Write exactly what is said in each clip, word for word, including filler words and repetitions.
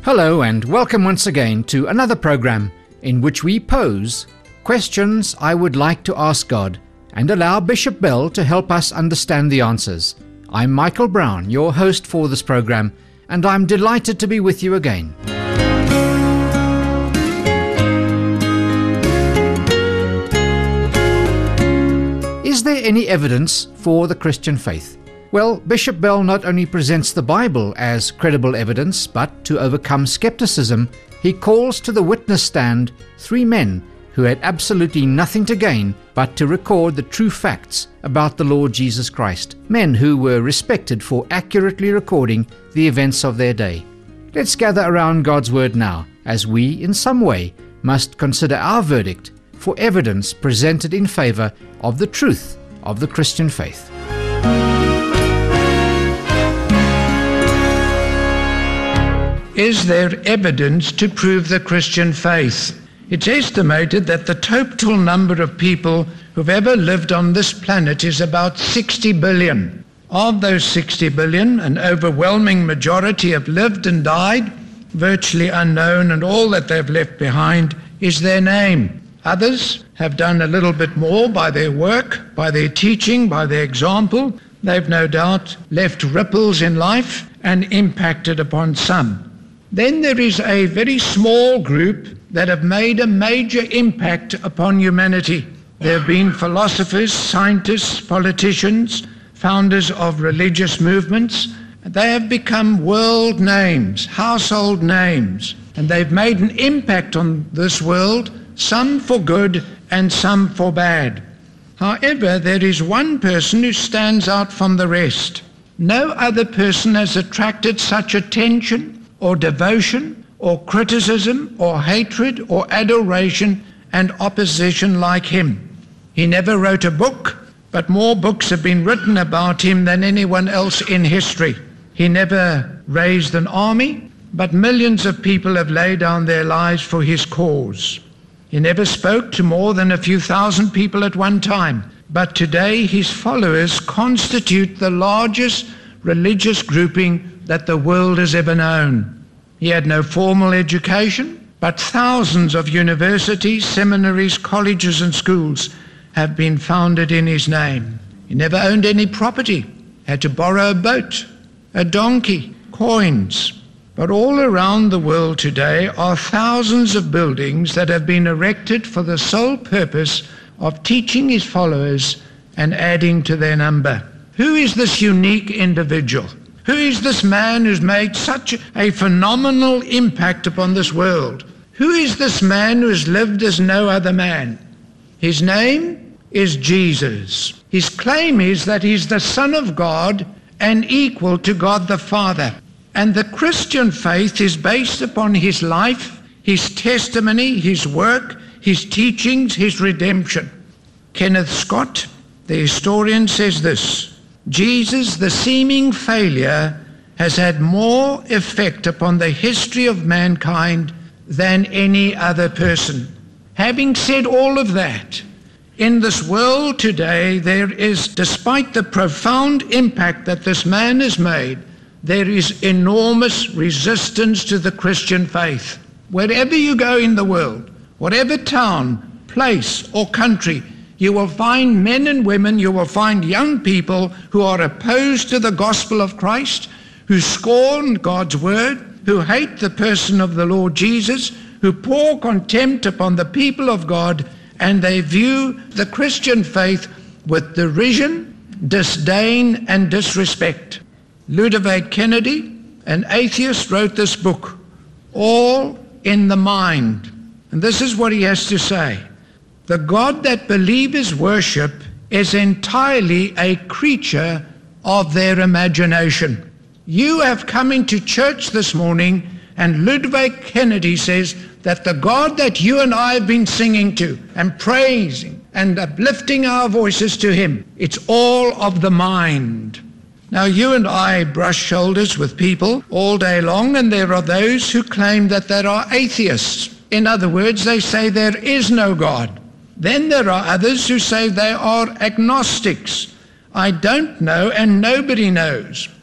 Hello and welcome once again to another program in which we pose questions I would like to ask God and allow Bishop Bell to help us understand the answers. I'm Michael Brown, your host for this program, and I'm delighted to be with you again. Is there any evidence for the Christian faith? Well, Bishop Bell not only presents the Bible as credible evidence, but to overcome skepticism, he calls to the witness stand three men who had absolutely nothing to gain but to record the true facts about the Lord Jesus Christ, men who were respected for accurately recording the events of their day. Let's gather around God's Word now, as we, in some way, must consider our verdict for evidence presented in favor of the truth of the Christian faith. Is there evidence to prove the Christian faith? It's estimated that the total number of people who've ever lived on this planet is about sixty billion. Of those sixty billion, an overwhelming majority have lived and died, virtually unknown, and all that they've left behind is their name. Others have done a little bit more by their work, by their teaching, by their example. They've no doubt left ripples in life and impacted upon some. Then there is a very small group that have made a major impact upon humanity. There have been philosophers, scientists, politicians, founders of religious movements. They have become world names, household names, and they've made an impact on this world, some for good and some for bad. However, there is one person who stands out from the rest. No other person has attracted such attention or devotion, or criticism, or hatred, or adoration and opposition like him. He never wrote a book, but more books have been written about him than anyone else in history. He never raised an army, but millions of people have laid down their lives for his cause. He never spoke to more than a few thousand people at one time, but today his followers constitute the largest religious grouping that the world has ever known. He had no formal education, but thousands of universities, seminaries, colleges and schools have been founded in his name. He never owned any property, had to borrow a boat, a donkey, coins. But all around the world today are thousands of buildings that have been erected for the sole purpose of teaching his followers and adding to their number. Who is this unique individual? Who is this man who's made such a phenomenal impact upon this world? Who is this man who has lived as no other man? His name is Jesus. His claim is that he's the Son of God and equal to God the Father. And the Christian faith is based upon his life, his testimony, his work, his teachings, his redemption. Kenneth Scott, the historian, says this: Jesus, the seeming failure, has had more effect upon the history of mankind than any other person. Having said all of that, in this world today, there is, despite the profound impact that this man has made, there is enormous resistance to the Christian faith. Wherever you go in the world, whatever town, place, or country, you will find men and women, you will find young people who are opposed to the gospel of Christ, who scorn God's word, who hate the person of the Lord Jesus, who pour contempt upon the people of God, and they view the Christian faith with derision, disdain, and disrespect. Ludovic Kennedy, an atheist, wrote this book, All in the Mind. And this is what he has to say: the God that believers worship is entirely a creature of their imagination. You have come into church this morning, and Ludovic Kennedy says that the God that you and I have been singing to and praising and uplifting our voices to him, it's all of the mind. Now, you and I brush shoulders with people all day long, and there are those who claim that there are atheists. In other words, they say there is no God. Then there are others who say they are agnostics. I don't know and nobody knows.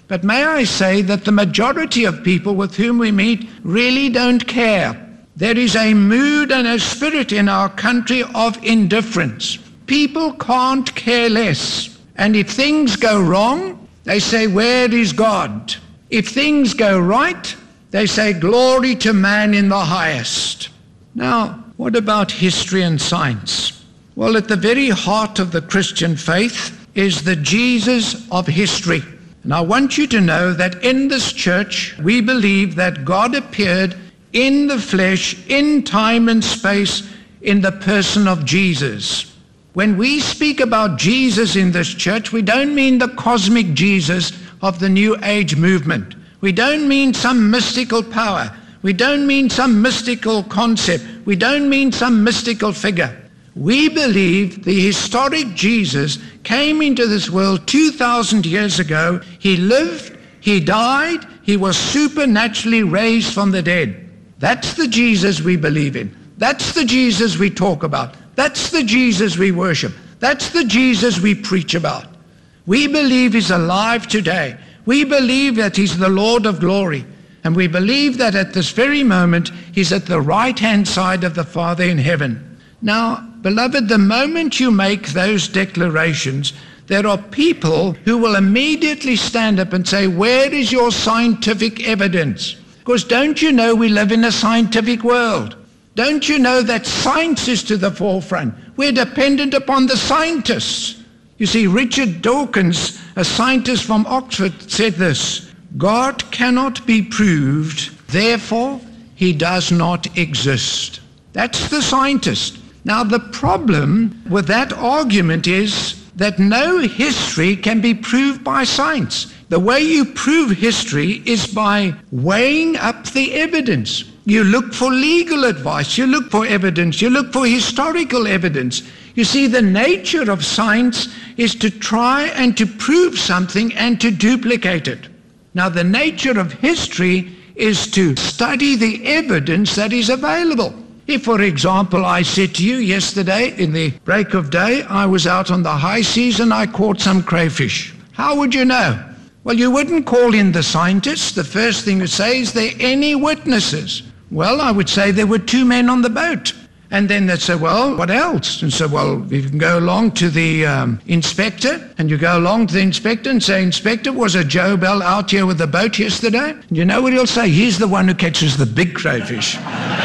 But may I say that the majority of people with whom we meet really don't care. There is a mood and a spirit in our country of indifference. People can't care less. And if things go wrong, they say, where is God? If things go right, they say, glory to man in the highest. Now, what about history and science? Well, at the very heart of the Christian faith is the Jesus of history. And I want you to know that in this church, we believe that God appeared in the flesh, in time and space, in the person of Jesus. When we speak about Jesus in this church, we don't mean the cosmic Jesus of the New Age movement. We don't mean some mystical power. We don't mean some mystical concept. We don't mean some mystical figure. We believe the historic Jesus came into this world two thousand years ago. He lived, he died, he was supernaturally raised from the dead. That's the Jesus we believe in. That's the Jesus we talk about. That's the Jesus we worship. That's the Jesus we preach about. We believe he's alive today. We believe that he's the Lord of glory. And we believe that at this very moment, he's at the right-hand side of the Father in heaven. Now, beloved, the moment you make those declarations, there are people who will immediately stand up and say, where is your scientific evidence? Because don't you know we live in a scientific world? Don't you know that science is to the forefront? We're dependent upon the scientists. You see, Richard Dawkins, a scientist from Oxford, said this, God cannot be proved, therefore he does not exist. That's the scientist. Now, the problem with that argument is that no history can be proved by science. The way you prove history is by weighing up the evidence. You look for legal advice, you look for evidence, you look for historical evidence. You see, the nature of science is to try and to prove something and to duplicate it. Now, the nature of history is to study the evidence that is available. If, for example, I said to you yesterday in the break of day, I was out on the high seas and I caught some crayfish. How would you know? Well, you wouldn't call in the scientists. The first thing you say, is there any witnesses? Well, I would say there were two men on the boat. And then they'd say, well, what else? And so, well, you can go along to the um, inspector, and you go along to the inspector and say, Inspector, was a Joe Bell out here with the boat yesterday? And you know what he'll say? He's the one who catches the big crayfish.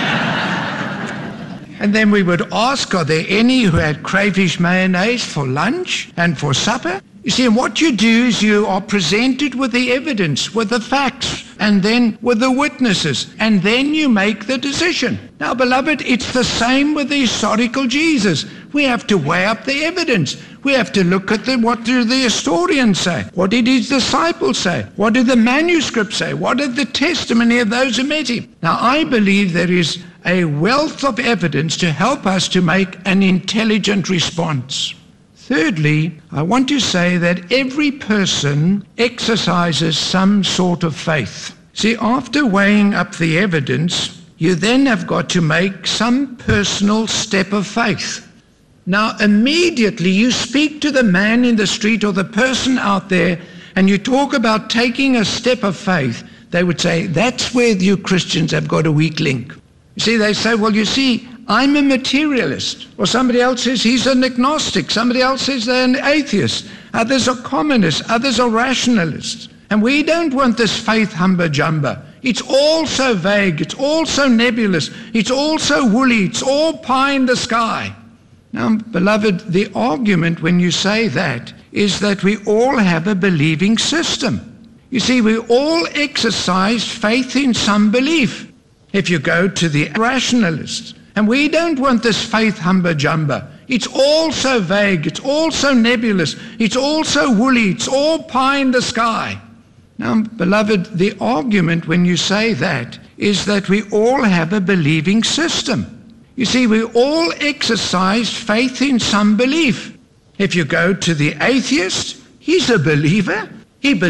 And then we would ask, are there any who had crayfish mayonnaise for lunch and for supper? You see, and what you do is you are presented with the evidence, with the facts, and then with the witnesses, and then you make the decision. Now, beloved, it's the same with the historical Jesus. We have to weigh up the evidence. We have to look at the, what do the historians say? What did his disciples say? What did the manuscripts say? What did the testimony of those who met him? Now, I believe there is a wealth of evidence to help us to make an intelligent response. Thirdly, I want to say that every person exercises some sort of faith. See, after weighing up the evidence, you then have got to make some personal step of faith. Now, immediately you speak to the man in the street or the person out there, and you talk about taking a step of faith, they would say, that's where you Christians have got a weak link. You see, they say, well, you see, I'm a materialist. Or somebody else says he's an agnostic. Somebody else says they're an atheist. Others are communists. Others are rationalists. And we don't want this faith humba-jumba. It's all so vague. It's all so nebulous. It's all so woolly. It's all pie in the sky. Now, beloved, the argument when you say that is that we all have a believing system. You see, we all exercise faith in some belief. If you go to the rationalists, and we don't want this faith humba-jumba. It's all so vague. It's all so nebulous. It's all so woolly. It's all pie in the sky. Now, beloved, the argument when you say that is that we all have a believing system. You see, we all exercise faith in some belief. If you go to the atheist, he's a believer. He believes